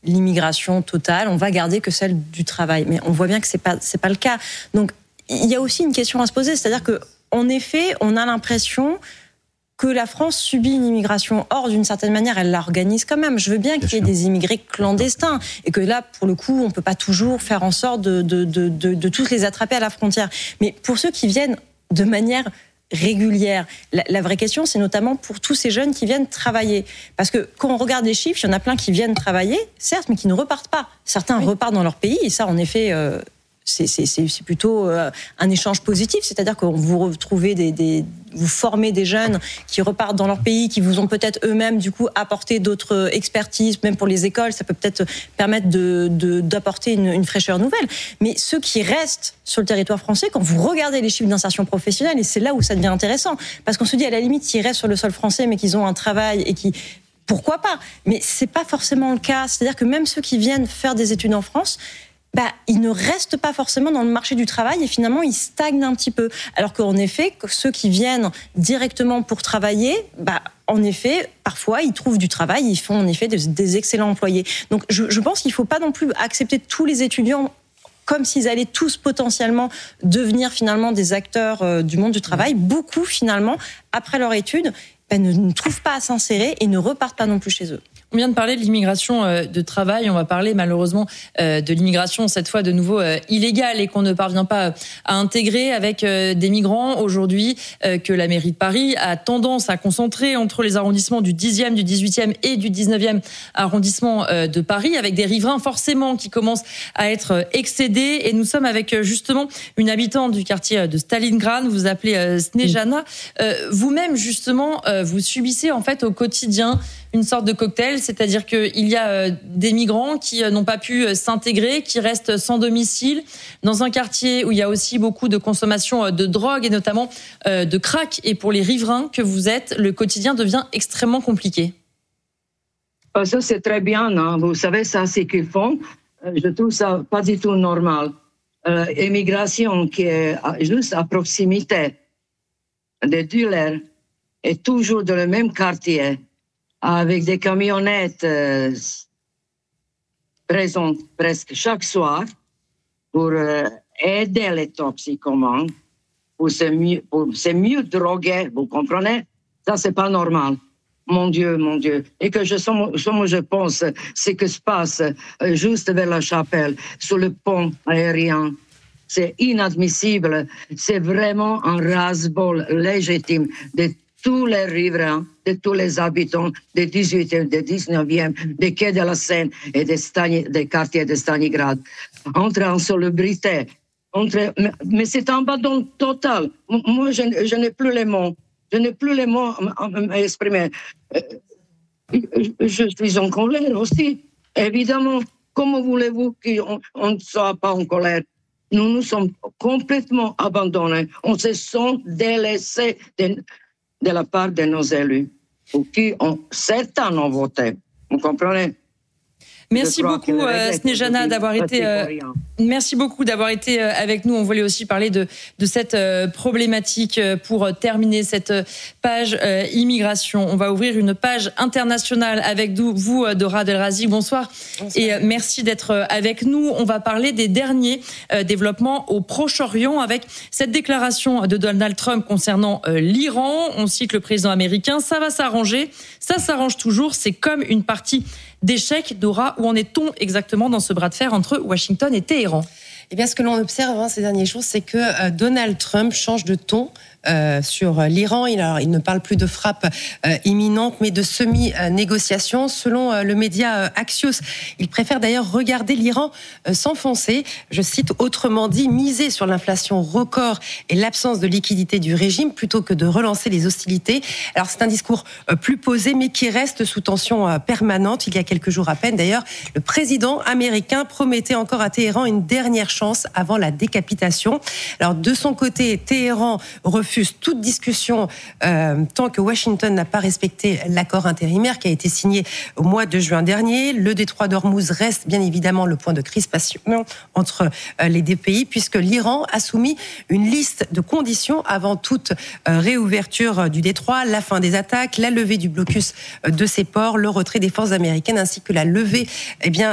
l'immigration totale, on va garder que celle du travail. Mais on voit bien que c'est pas le cas. Donc, il y a aussi une question à se poser, c'est-à-dire que, en effet, on a l'impression que la France subit une immigration. Or, d'une certaine manière, elle l'organise quand même. Je veux bien qu'il y ait des immigrés clandestins et que là, pour le coup, on peut pas toujours faire en sorte de tous les attraper à la frontière. Mais pour ceux qui viennent de manière régulière, la vraie question, c'est notamment pour tous ces jeunes qui viennent travailler. Parce que quand on regarde les chiffres, il y en a plein qui viennent travailler, certes, mais qui ne repartent pas. Certains repartent dans leur pays et ça, en effet... C'est plutôt un échange positif, c'est-à-dire que vous retrouvez vous formez des jeunes qui repartent dans leur pays, qui vous ont peut-être eux-mêmes du coup apporté d'autres expertises, même pour les écoles, ça peut peut-être permettre d'apporter une fraîcheur nouvelle. Mais ceux qui restent sur le territoire français, quand vous regardez les chiffres d'insertion professionnelle, et c'est là où ça devient intéressant, parce qu'on se dit à la limite, s'ils restent sur le sol français, mais qu'ils ont un travail et qui... Pourquoi pas ? Mais c'est pas forcément le cas. C'est-à-dire que même ceux qui viennent faire des études en France, ils ne restent pas forcément dans le marché du travail et finalement, ils stagnent un petit peu. Alors qu'en effet, ceux qui viennent directement pour travailler, en effet, parfois, ils trouvent du travail, ils font en effet des excellents employés. Donc, je pense qu'il ne faut pas non plus accepter tous les étudiants comme s'ils allaient tous potentiellement devenir finalement des acteurs du monde du travail. Beaucoup, finalement, après leur étude, ne trouvent pas à s'insérer et ne repartent pas non plus chez eux. On vient de parler de l'immigration de travail, on va parler malheureusement de l'immigration cette fois de nouveau illégale et qu'on ne parvient pas à intégrer avec des migrants aujourd'hui que la mairie de Paris a tendance à concentrer entre les arrondissements du 10e, du 18e et du 19e arrondissement de Paris avec des riverains forcément qui commencent à être excédés et nous sommes avec justement une habitante du quartier de Stalingrad, vous appelez Snejana. Vous-même justement, vous subissez en fait au quotidien une sorte de cocktail, c'est-à-dire qu'il y a des migrants qui n'ont pas pu s'intégrer, qui restent sans domicile, dans un quartier où il y a aussi beaucoup de consommation de drogue et notamment de crack. Et pour les riverains que vous êtes, le quotidien devient extrêmement compliqué. Ça, c'est très bien, hein. Vous savez, ça, c'est qu'ils font. Je trouve ça pas du tout normal. Immigration qui est juste à proximité des dealers est toujours dans le même quartier, avec des camionnettes présentes presque chaque soir pour aider les toxicomanes, pour se mieux droguer, vous comprenez? Ça, c'est pas normal. Mon Dieu, mon Dieu. Et que je pense, ce qui se passe juste vers la chapelle, sur le pont aérien, c'est inadmissible. C'est vraiment un ras-bol légitime de tous les riverains, de tous les habitants des 18e, des 19e, des quais de la Seine et des quartiers de Stalingrad. Entre en salubrité, mais c'est un abandon total. Moi, je n'ai plus les mots. Je n'ai plus les mots à m'exprimer. Je suis en colère aussi, évidemment. Comment voulez-vous qu'on ne soit pas en colère? Nous sommes complètement abandonnés. On se sent délaissés de la part de nos élus, pour qui certains ont voté. Vous comprenez? Merci beaucoup, Snejana, d'avoir été. Merci beaucoup d'avoir été avec nous. On voulait aussi parler de cette problématique pour terminer cette page immigration. On va ouvrir une page internationale avec vous, Dora Del Razi. Bonsoir. Et merci d'être avec nous. On va parler des derniers développements au Proche-Orient avec cette déclaration de Donald Trump concernant l'Iran. On cite le président américain. Ça va s'arranger. Ça s'arrange toujours. C'est comme une partie d'échec. Dora, où en est-on exactement dans ce bras de fer entre Washington et Téhéran ? Eh bien, ce que l'on observe ces derniers jours, c'est que Donald Trump change de ton sur l'Iran. Il ne parle plus de frappe imminente, mais de semi-négociation. Selon le média Axios, il préfère d'ailleurs regarder l'Iran s'enfoncer. Je cite, autrement dit, miser sur l'inflation record et l'absence de liquidité du régime plutôt que de relancer les hostilités. Alors, c'est un discours plus posé, mais qui reste sous tension permanente. Il y a quelques jours à peine, d'ailleurs, le président américain promettait encore à Téhéran une dernière chance avant la décapitation. Alors, de son côté, Téhéran refuse toute discussion tant que Washington n'a pas respecté l'accord intérimaire qui a été signé au mois de juin dernier. Le détroit d'Ormuz reste bien évidemment le point de crispation entre les deux pays, puisque l'Iran a soumis une liste de conditions avant toute réouverture du détroit, la fin des attaques, la levée du blocus de ses ports, le retrait des forces américaines ainsi que la levée